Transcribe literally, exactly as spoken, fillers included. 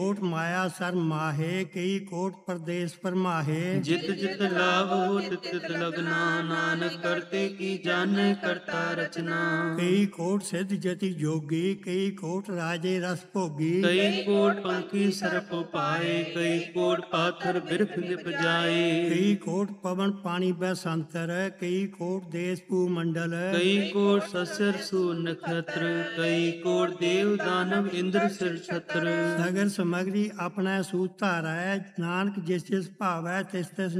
ਕੋਟ ਮਾਇਆ sir ਮਾਹੇ, ਕਈ ਕੋਟ ਪਰਦੇਸ ਪਰ ਮਾਹੇ। ਜਿਤ ਜਿਤ ਲਾਭ ਹੋ ਤਿਤ ਤਿਤ ਲਗਨਾ, ਨਾਨਕ ਕਰਤੇ ਕੀ ਜਾਣੈ ਕਰਤਾ ਰਚਨਾ। ਕਈ ਕੋਟ ਸਿੱਧ ਜਤੀ ਜੋਗੀ, ਕਈ ਕੋਟ ਰਾਜੇ ਰਸ ਭੋਗੀ। ਕਈ ਕੋਟ ਪੰਖੀ ਸਰਪ ਪਾਏ, ਕਈ ਕੋਟ ਪਾਥਰ ਬਿਰਖ ਲਿਪ ਜਾਏ। ਕਈ ਕੋਟ ਪਵਨ ਪਾਣੀ ਬੈਸੰਤਰ, ਕਈ ਕੋਟ ਦੇਸ ਭੂ ਮੰਡਲ। ਕਈ ਕੋਟ ਸਸਰ ਸੂ ਨਖਤਰ, ਕਈ ਕੋਟ ਦੇਵ ਦਾਨਵ ਇੰਦਰ ਸਿਰ ਛਤਰ। ਸਗਰ ਸਮਗਰੀ ਆਪਣਾ ਸੂਤ ਧਾਰੈ, ਨਾਨਕ ਜਿਸ ਜਿਸ ਭਾਵੈ ਤਿਸ ਤਿਸ